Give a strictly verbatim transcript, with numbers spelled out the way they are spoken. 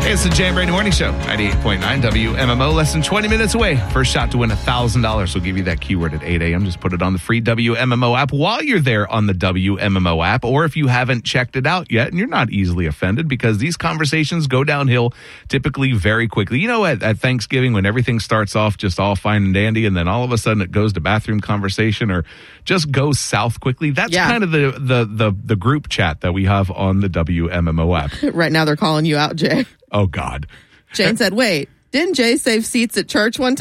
Hey, it's the Jay and Brady Morning Show, ninety-eight point nine W M M O, less than twenty minutes away. First shot to win one thousand dollars. We'll give you that keyword at eight a.m. Just put it on the free W M M O app while you're there on the W M M O app, or if you haven't checked it out yet, and you're not easily offended, because these conversations go downhill typically very quickly. You know, at, at Thanksgiving, when everything starts off just all fine and dandy, and then all of a sudden it goes to bathroom conversation or just goes south quickly. That's yeah. kind of the, the, the, the group chat that we have on the W M M O app. Right now they're calling you out, Jay. Oh, God. Jane said, wait, didn't Jay save seats at church one time?